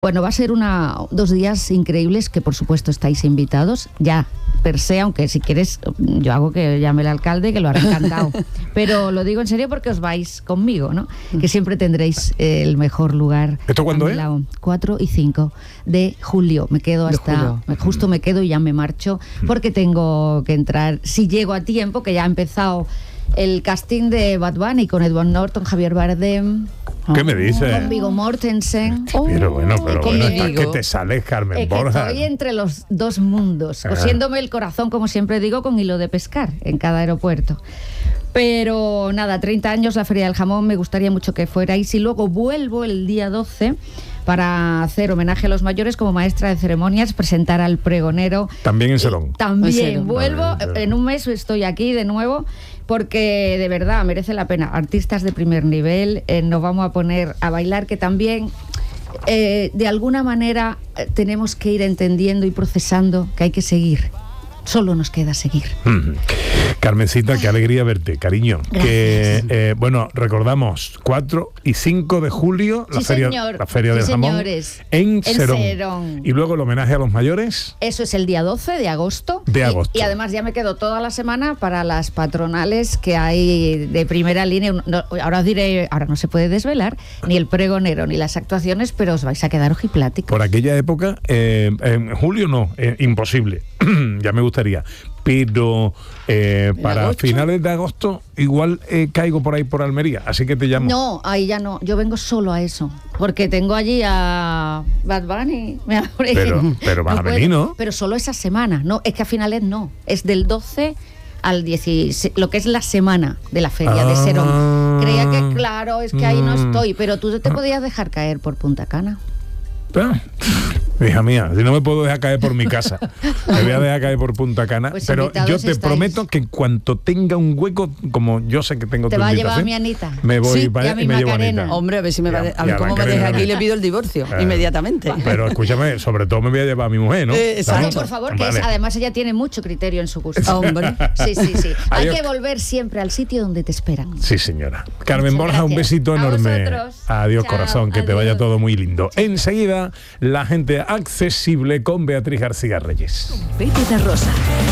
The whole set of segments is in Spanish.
Bueno, va a ser 2 días increíbles que por supuesto estáis invitados, ya per se, aunque si quieres yo hago que llame el alcalde, que lo hará encantado. Pero lo digo en serio porque os vais conmigo, ¿no? Que siempre tendréis el mejor lugar. ¿Esto cuándo es? 4 y 5 de julio. Me quedo justo me quedo y ya me marcho porque tengo que entrar, si llego a tiempo, que ya ha empezado el casting de Bad Bunny con Edward Norton, Javier Bardem. ¿Qué me dices? Con Viggo Mortensen. Pero bueno, estás que te sales, Carmen Borja. Estoy entre los dos mundos, cosiéndome el corazón, como siempre digo, con hilo de pescar en cada aeropuerto. Pero nada, 30 años la Feria del Jamón, me gustaría mucho que fuerais. Y luego vuelvo el día 12 para hacer homenaje a los mayores como maestra de ceremonias, presentar al pregonero. También en Serón. También vuelvo, en un mes estoy aquí de nuevo, porque de verdad merece la pena. Artistas de primer nivel, nos vamos a poner a bailar, que también de alguna manera tenemos que ir entendiendo y procesando que hay que seguir. Solo nos queda seguir. Carmencita, qué alegría verte, cariño. Que bueno, recordamos 4 y 5 de julio la feria del jamón en Serón. Y luego el homenaje a los mayores. Eso es el día 12 de agosto. Y además ya me quedo toda la semana para las patronales que hay de primera línea. Ahora os diré, ahora no se puede desvelar ni el pregonero ni las actuaciones, pero os vais a quedar ojipláticos. Por aquella época, en julio no, imposible. Ya me gustaría, pero para finales de agosto igual caigo por ahí por Almería, así que te llamo. No, ahí ya no, yo vengo solo a eso, porque tengo allí a Bad Bunny. Pero vas a venir, ¿no? Pero solo esa semana, no, es que a finales no, es del 12 al 16, lo que es la semana de la feria de Serón. Creía que claro, es que ahí no estoy, pero tú te podías dejar caer por Punta Cana. Hija mía, si no me puedo dejar caer por mi casa, me voy a dejar caer por Punta Cana, pues pero yo te prometo que en cuanto tenga un hueco, como yo sé que tengo te va a llevar a mi Anita. Me voy para allá y me llevo a Anita. Hombre, a ver si me va a ver cómo me deja aquí y le pido el divorcio inmediatamente. Pero escúchame, sobre todo me voy a llevar a mi mujer, ¿no? Exacto. Por favor, que además ella tiene mucho criterio en su gusto. Hombre. Sí. Hay que volver siempre al sitio donde te esperan. Sí, señora. Carmen Borja, un besito enorme. Adiós, corazón, que te vaya todo muy lindo. Enseguida, la gente accesible con Beatriz García Reyes. Pepe da Rosa.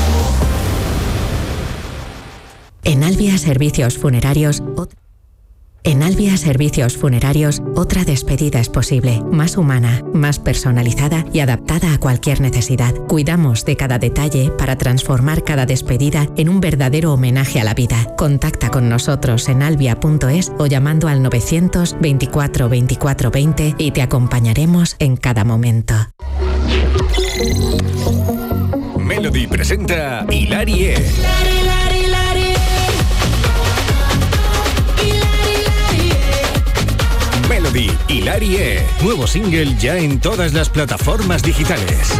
En Albia Servicios Funerarios, otra despedida es posible, más humana, más personalizada y adaptada a cualquier necesidad. Cuidamos de cada detalle para transformar cada despedida en un verdadero homenaje a la vida. Contacta con nosotros en albia.es o llamando al 924 24 20 y te acompañaremos en cada momento. Melody presenta Hilarie. Melody, Hilarie. Nuevo single ya en todas las plataformas digitales.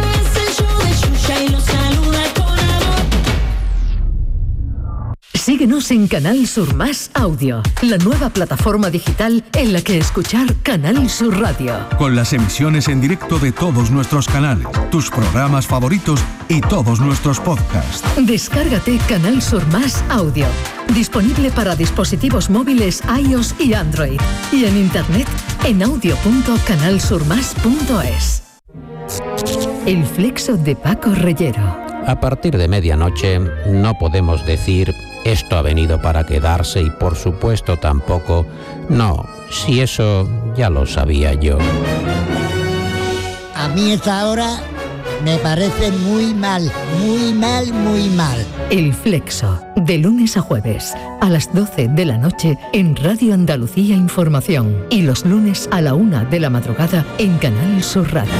Síguenos en Canal Sur Más Audio, la nueva plataforma digital en la que escuchar Canal Sur Radio. Con las emisiones en directo de todos nuestros canales, tus programas favoritos y todos nuestros podcasts. Descárgate Canal Sur Más Audio, disponible para dispositivos móviles iOS y Android, y en internet en audio.canalsurmas.es. El flexo de Paco Reyero. A partir de medianoche no podemos decir esto ha venido para quedarse y por supuesto tampoco no, si eso ya lo sabía yo. A mí esta hora me parece muy mal. El flexo, de lunes a jueves a las 12 de la noche en Radio Andalucía Información y los lunes a la 1 de la madrugada en Canal Sur Radio.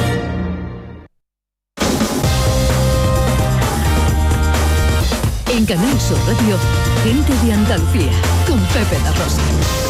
En Canal Sur Radio, Gente de Andalucía, con Pepe da Rosa.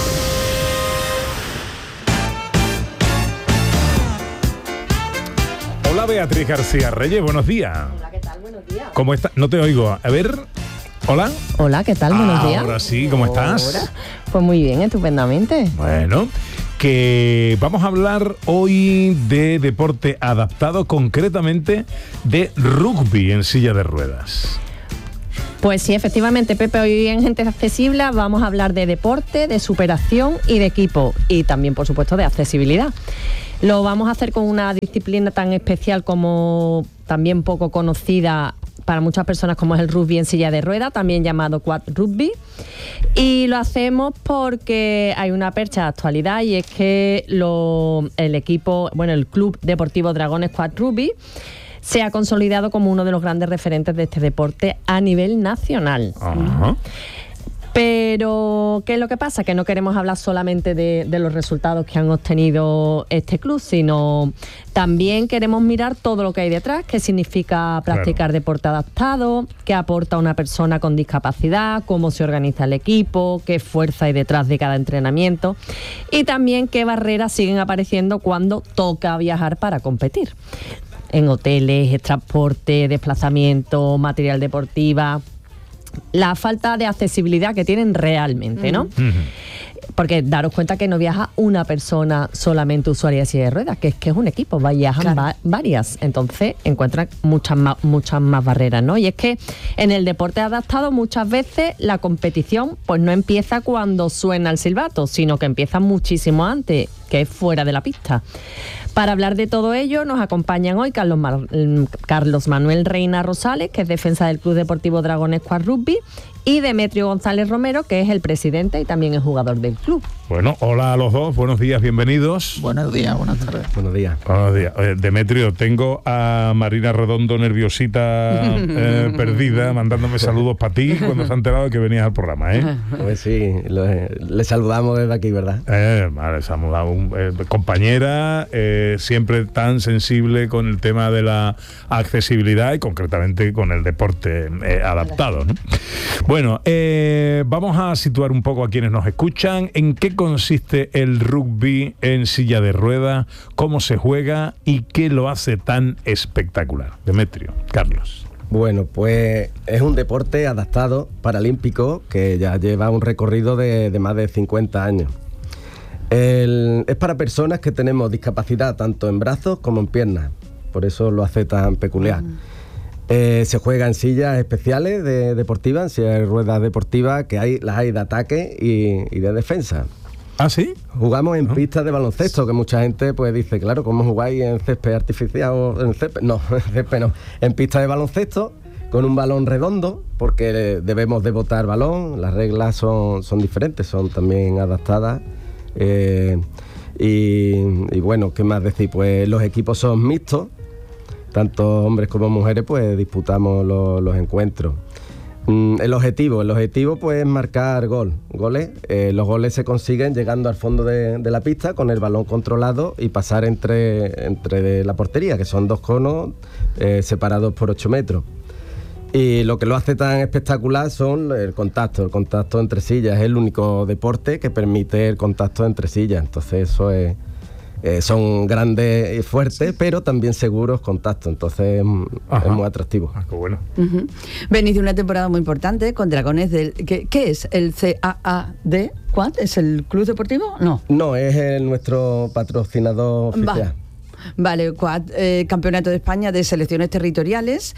Hola Beatriz García Reyes, buenos días. Hola, ¿qué tal? Buenos días. ¿Cómo estás? No te oigo. A ver, hola. Hola, ¿qué tal? Buenos días. Ahora sí, ¿cómo estás? Hola. Pues muy bien, estupendamente. Bueno, que vamos a hablar hoy de deporte adaptado, concretamente de rugby en silla de ruedas. Pues sí, efectivamente, Pepe, hoy en Gente Accesible vamos a hablar de deporte, de superación y de equipo, y también, por supuesto, de accesibilidad. Lo vamos a hacer con una disciplina tan especial como también poco conocida para muchas personas, como es el rugby en silla de ruedas, también llamado quad rugby. Y lo hacemos porque hay una percha de actualidad, y es que el Club Deportivo Dragones Quad Rugby se ha consolidado como uno de los grandes referentes de este deporte a nivel nacional. Ajá. Pero, ¿qué es lo que pasa? Que no queremos hablar solamente de los resultados que han obtenido este club, sino también queremos mirar todo lo que hay detrás, qué significa practicar deporte adaptado, qué aporta una persona con discapacidad, cómo se organiza el equipo, qué fuerza hay detrás de cada entrenamiento, y también qué barreras siguen apareciendo cuando toca viajar para competir. En hoteles, transporte, desplazamiento, material deportiva, la falta de accesibilidad que tienen realmente, ¿no? Porque daros cuenta que no viaja una persona solamente usuaria de silla de ruedas, que es un equipo, viajan varias, entonces encuentran muchas más barreras, ¿no? Y es que en el deporte adaptado muchas veces la competición pues no empieza cuando suena el silbato, sino que empieza muchísimo antes, que es fuera de la pista. Para hablar de todo ello nos acompañan hoy Carlos Manuel Reina Rosales, que es defensa del Club Deportivo Dragones Quad Rugby, y Demetrio González Romero, que es el presidente y también es jugador del club. Bueno, hola a los dos, buenos días, bienvenidos. Buenos días, buenas tardes. Buenos días. Buenos días. Demetrio, tengo a Marina Redondo nerviosita, perdida, mandándome saludos para ti cuando se ha enterado de que venías al programa, ¿eh? Pues sí, le saludamos desde aquí, ¿verdad? Vale, saludamos, compañera, siempre tan sensible con el tema de la accesibilidad y concretamente con el deporte adaptado, ¿no? Bueno, vamos a situar un poco a quienes nos escuchan. ¿En qué consiste el rugby en silla de ruedas? ¿Cómo se juega? ¿Y qué lo hace tan espectacular? Demetrio, Carlos. Bueno, pues es un deporte adaptado paralímpico que ya lleva un recorrido de más de 50 años. Es para personas que tenemos discapacidad tanto en brazos como en piernas, por eso lo hace tan peculiar. Se juega en sillas especiales deportivas, en sillas de ruedas deportivas, que las hay de ataque y de defensa. ¿Ah, sí? Jugamos en pistas de baloncesto, que mucha gente pues dice, claro, ¿cómo jugáis en césped artificial o en césped? No, en césped no. En pistas de baloncesto, con un balón redondo, porque debemos de botar balón, las reglas son diferentes, son también adaptadas. Y bueno, ¿qué más decir? Pues los equipos son mixtos, tanto hombres como mujeres pues disputamos los encuentros. El objetivo pues es marcar goles. Los goles se consiguen llegando al fondo de la pista con el balón controlado y pasar entre la portería, que son 2 conos separados por 8 metros. Y lo que lo hace tan espectacular son el contacto entre sillas. Es el único deporte que permite el contacto entre sillas. Entonces eso es... son grandes y fuertes, pero también seguros contactos, entonces es muy atractivo. Qué bueno. Venís de una temporada muy importante con Dragones del... ¿Qué es? ¿El CAAD? ¿Cuál? ¿Es el club deportivo? No, es nuestro patrocinador oficial. Vale, Campeonato de España de Selecciones Territoriales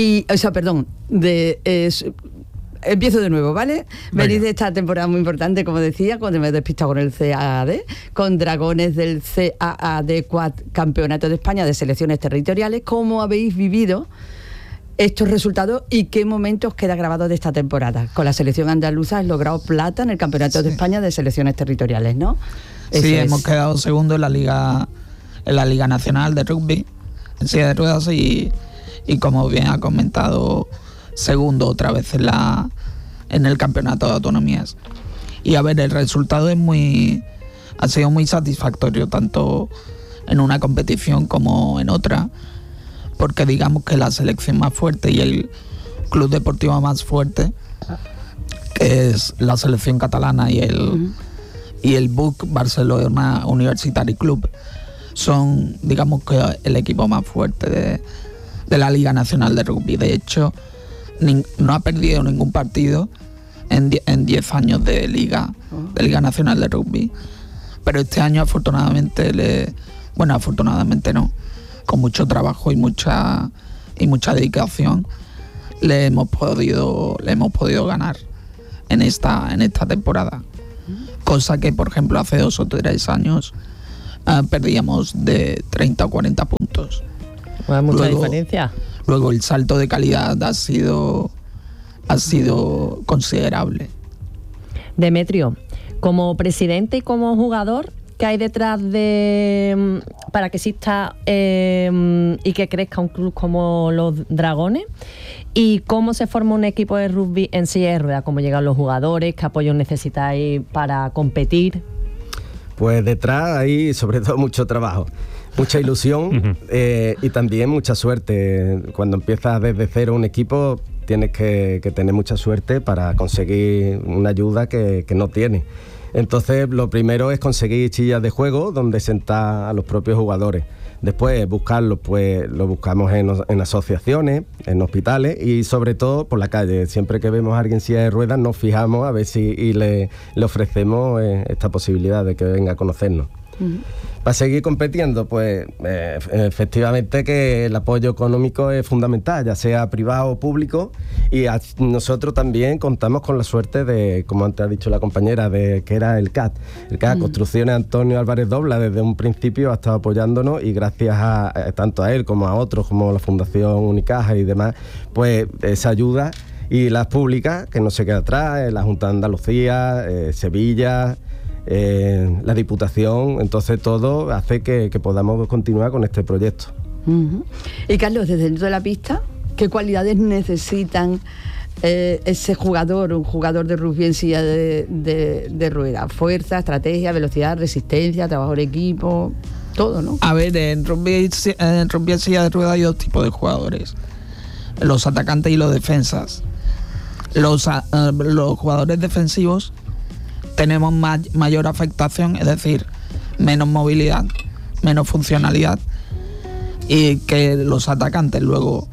empiezo de nuevo, ¿vale? Venís de esta temporada muy importante, como decía, cuando me he despistado con el CAAD, con Dragones del CAAD Quad Campeonato de España de Selecciones Territoriales. ¿Cómo habéis vivido estos resultados y qué momentos queda grabado de esta temporada? Con la selección andaluza has logrado plata en el Campeonato de España de Selecciones Territoriales, ¿no? Sí, hemos quedado segundo en la Liga Nacional de Rugby en silla de ruedas y como bien ha comentado, segundo otra vez en el campeonato de autonomías. Y a ver, el resultado ha sido muy satisfactorio, tanto en una competición como en otra, porque digamos que la selección más fuerte y el club deportivo más fuerte, que es la selección catalana y el BUC Barcelona Universitari Club, son, digamos, que el equipo más fuerte de la Liga Nacional de Rugby. De hecho, no ha perdido ningún partido en 10 años de Liga Nacional de Rugby. Pero este año afortunadamente afortunadamente no, con mucho trabajo y mucha dedicación le hemos podido ganar en esta temporada. Cosa que, por ejemplo, hace 2 o 3 años perdíamos de 30 o 40 puntos. Hay mucha diferencia. Luego el salto de calidad ha sido considerable. Demetrio, como presidente y como jugador, ¿qué hay detrás de para que exista y que crezca un club como los Dragones? ¿Y cómo se forma un equipo de rugby en silla de ruedas? ¿Cómo llegan los jugadores? ¿Qué apoyo necesitáis para competir? Pues detrás hay sobre todo mucho trabajo, mucha ilusión y también mucha suerte. Cuando empiezas desde cero un equipo tienes que tener mucha suerte para conseguir una ayuda que no tienes. Entonces lo primero es conseguir sillas de juego donde sentar a los propios jugadores. Después buscarlos, pues lo buscamos en asociaciones, en hospitales y sobre todo por la calle. Siempre que vemos a alguien en silla de ruedas nos fijamos a ver si le ofrecemos esta posibilidad de que venga a conocernos. Para seguir compitiendo, pues efectivamente que el apoyo económico es fundamental, ya sea privado o público, y nosotros también contamos con la suerte de, como antes ha dicho la compañera, de que era el CAT. El CAT, Construcciones Antonio Álvarez Dobla, desde un principio ha estado apoyándonos y gracias a tanto a él como a otros, como la Fundación Unicaja y demás, pues esa ayuda, y las públicas, que no se queda atrás, la Junta de Andalucía, Sevilla, la Diputación, entonces todo hace que podamos continuar con este proyecto. Y Carlos, desde dentro de la pista, ¿qué cualidades necesitan ese jugador, un jugador de rugby en silla de ruedas? Fuerza, estrategia, velocidad, resistencia, trabajo en equipo, todo, ¿no? A ver, en rugby en silla de ruedas hay dos tipos de jugadores: los atacantes y los defensas. Los jugadores defensivos tenemos mayor afectación, es decir, menos movilidad, menos funcionalidad, y que los atacantes. Luego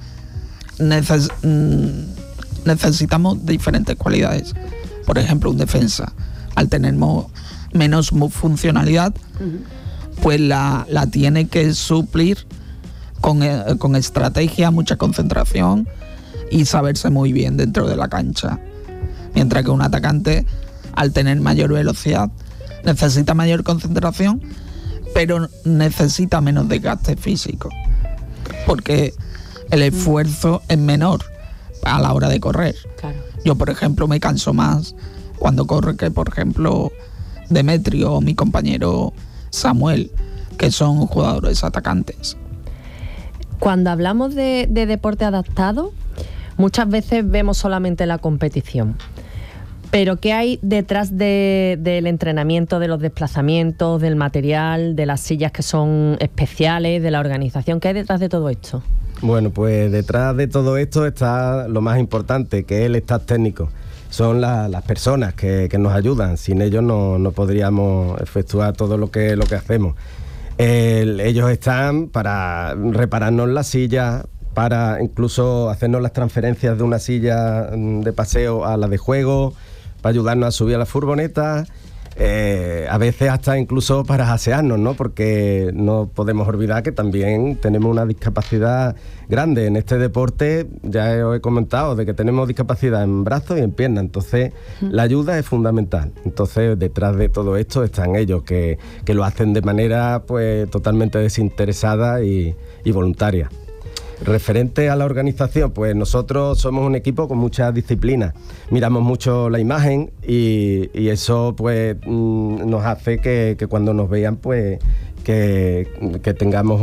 necesitamos diferentes cualidades. Por ejemplo, un defensa, al tener menos funcionalidad, pues la tiene que suplir con estrategia, mucha concentración y saberse muy bien dentro de la cancha. Mientras que un atacante, al tener mayor velocidad, necesita mayor concentración, pero necesita menos desgaste físico, porque el esfuerzo es menor a la hora de correr. Claro. Yo, por ejemplo, me canso más cuando corro que, por ejemplo, Demetrio o mi compañero Samuel, que son jugadores atacantes. Cuando hablamos de deporte adaptado, muchas veces vemos solamente la competición. Pero ¿qué hay detrás del entrenamiento, de los desplazamientos, del material, de las sillas que son especiales, de la organización? ¿Qué hay detrás de todo esto? Bueno, pues detrás de todo esto está lo más importante, que es el staff técnico. Son las personas que nos ayudan. Sin ellos no podríamos efectuar todo lo que hacemos. Ellos están para repararnos la silla, para incluso hacernos las transferencias de una silla de paseo a la de juego, para ayudarnos a subir a la furgoneta, a veces hasta incluso para asearnos, ¿no? Porque no podemos olvidar que también tenemos una discapacidad grande en este deporte. Ya os he comentado de que tenemos discapacidad en brazos y en piernas, entonces la ayuda es fundamental. Entonces detrás de todo esto están ellos que lo hacen de manera pues totalmente desinteresada y voluntaria. Referente a la organización, pues nosotros somos un equipo con mucha disciplina. Miramos mucho la imagen y eso pues nos hace que cuando nos vean pues que tengamos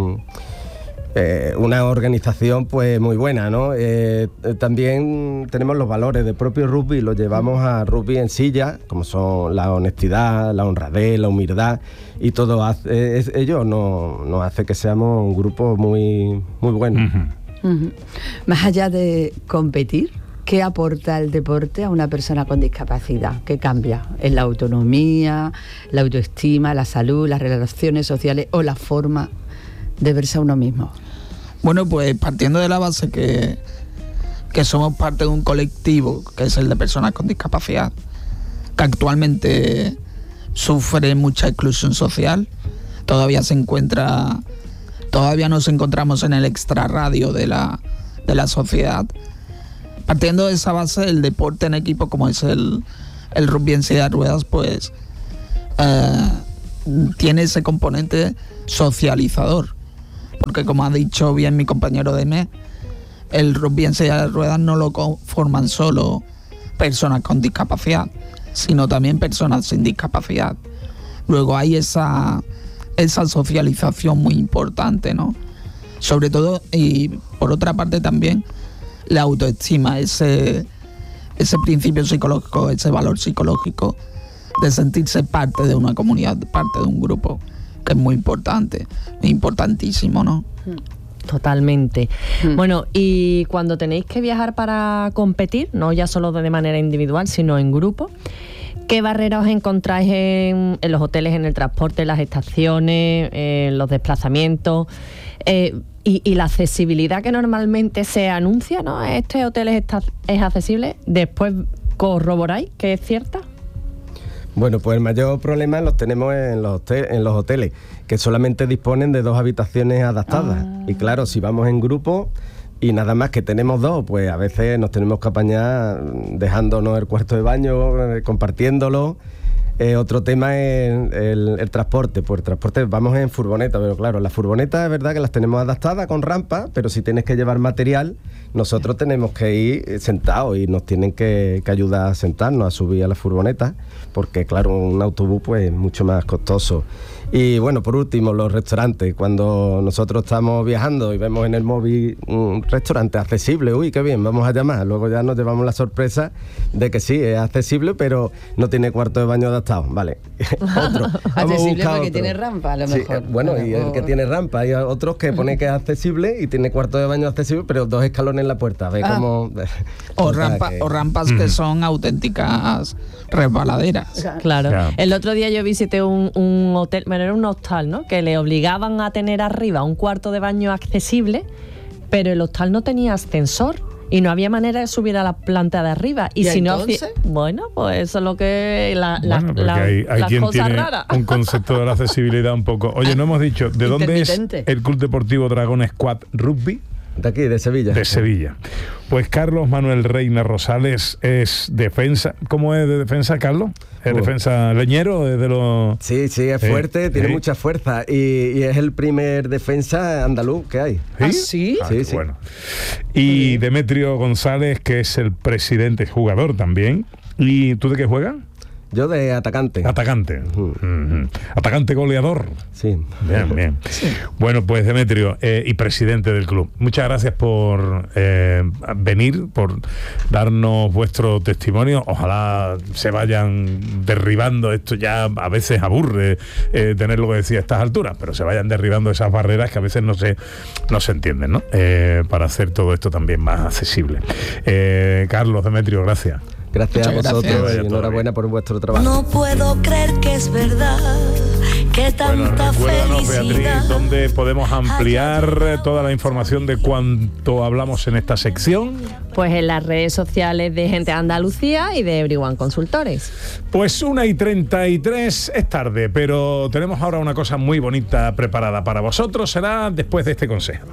una organización pues muy buena, ¿no? También tenemos los valores del propio rugby, los llevamos a rugby en silla, como son la honestidad, la honradez, la humildad, y todo ello nos hace que seamos un grupo muy, muy bueno. Más allá de competir, ¿qué aporta el deporte a una persona con discapacidad? ¿Qué cambia? ¿En la autonomía, la autoestima, la salud, las relaciones sociales o la forma de verse a uno mismo? Bueno, pues partiendo de la base que somos parte de un colectivo, que es el de personas con discapacidad, que actualmente sufre mucha exclusión social, todavía nos encontramos en el extrarradio de la sociedad. Partiendo de esa base, el deporte en equipo, como es el rugby en silla de ruedas, pues tiene ese componente socializador. Porque como ha dicho bien mi compañero Deme, el rugby en silla de ruedas no lo conforman solo personas con discapacidad, sino también personas sin discapacidad. Luego hay esa socialización muy importante, ¿no? Sobre todo, y por otra parte también, la autoestima, ese principio psicológico, ese valor psicológico de sentirse parte de una comunidad, parte de un grupo, que es muy importante, importantísimo, ¿no? Totalmente. Bueno, y cuando tenéis que viajar para competir, no ya solo de manera individual, sino en grupo, ¿qué barreras os encontráis en los hoteles, en el transporte, en las estaciones, en los desplazamientos? Y la accesibilidad que normalmente se anuncia, ¿no? Este hotel es accesible, después corroboráis que es cierta. Bueno, pues el mayor problema los tenemos en los hoteles, que solamente disponen de 2 habitaciones adaptadas. Y claro, si vamos en grupo y nada más que tenemos 2, pues a veces nos tenemos que apañar dejándonos el cuarto de baño, compartiéndolo. Otro tema es el transporte. Pues el transporte vamos en furgoneta, pero claro, las furgonetas es verdad que las tenemos adaptadas con rampa, pero si tienes que llevar material, nosotros tenemos que ir sentados y nos tienen que ayudar a sentarnos, a subir a la furgoneta, porque claro, un autobús pues es mucho más costoso. Y bueno, por último, los restaurantes. Cuando nosotros estamos viajando y vemos en el móvil un restaurante accesible, uy, qué bien, vamos a llamar. Luego ya nos llevamos la sorpresa de que sí, es accesible, pero no tiene cuarto de baño adaptado. Vale. Otro. Accesible porque tiene rampa, a lo mejor. Bueno, y el que tiene rampa. Hay otros que pone que es accesible y tiene cuarto de baño accesible, pero 2 escalones en la puerta. ¿Ve cómo? O rampas que son auténticas resbaladeras. Claro. El otro día yo visité un hotel, era un hostal, ¿no? Que le obligaban a tener arriba un cuarto de baño accesible, pero el hostal no tenía ascensor y no había manera de subir a la planta de arriba. Y si entonces? No, bueno, pues eso es lo que las hay quien cosas tiene raras. un concepto de la accesibilidad un poco. Oye, no hemos dicho, ¿de dónde es el Club Deportivo Dragón Squad Rugby? De aquí, de Sevilla. De Sevilla. Pues Carlos Manuel Reina Rosales es defensa. ¿Cómo es de defensa, Carlos? ¿Es defensa leñero? ¿Es de los...? Sí, es fuerte, tiene mucha fuerza. Y es el primer defensa andaluz que hay. ¿Sí? ¿Ah, sí? Sí. Bueno. Y Demetrio González, que es el presidente, jugador también. ¿Y tú de qué juegas? Yo de atacante. Atacante. Atacante goleador. Sí. Bien. Sí. Bueno, pues Demetrio, y presidente del club, muchas gracias por venir, por darnos vuestro testimonio. Ojalá se vayan derribando, esto ya a veces aburre tener lo que decía a estas alturas, pero se vayan derribando esas barreras que a veces no se entienden, ¿no? Para hacer todo esto también más accesible. Carlos, Demetrio, gracias. Gracias a vosotros y enhorabuena por vuestro trabajo. No puedo creer que es verdad, que tanta felicidad. Beatriz, ¿dónde podemos ampliar toda la información de cuanto hablamos en esta sección? Pues en las redes sociales de Gente de Andalucía y de Everyone Consultores. Pues 1:33, es tarde, pero tenemos ahora una cosa muy bonita preparada para vosotros. Será después de este consejo.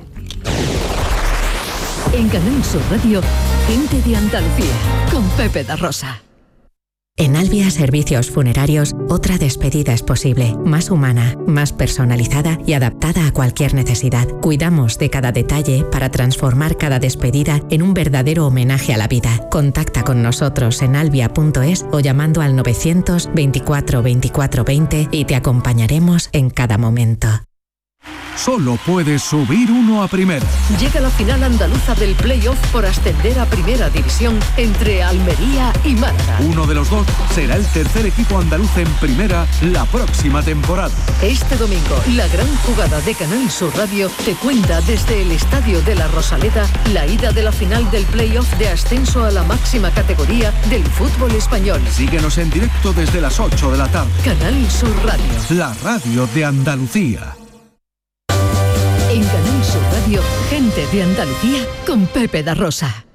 En Canal Sur Radio, Gente de Andalucía, con Pepe da Rosa. En Albia Servicios Funerarios, otra despedida es posible, más humana, más personalizada y adaptada a cualquier necesidad. Cuidamos de cada detalle para transformar cada despedida en un verdadero homenaje a la vida. Contacta con nosotros en albia.es o llamando al 924 24 20 y te acompañaremos en cada momento. Solo puedes subir uno a primera. Llega la final andaluza del play-off por ascender a primera división entre Almería y Málaga. Uno de los dos será el tercer equipo andaluz en primera la próxima temporada. Este domingo, la gran jugada de Canal Sur Radio te cuenta desde el Estadio de la Rosaleda la ida de la final del play-off de ascenso a la máxima categoría del fútbol español. Síguenos en directo desde las 8 de la tarde. Canal Sur Radio. La radio de Andalucía. En Canal Sur Radio, Gente de Andalucía con Pepe da Rosa.